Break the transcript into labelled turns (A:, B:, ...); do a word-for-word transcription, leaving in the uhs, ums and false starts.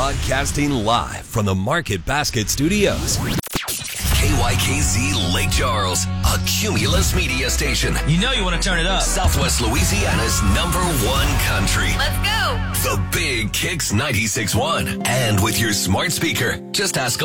A: Broadcasting live from the Market Basket Studios. K Y K Z Lake Charles, a Cumulus media station.
B: You know you want to turn it up.
A: Southwest Louisiana's number one country.
C: Let's go.
A: The Big Kicks ninety-six point one. And with your smart speaker, just ask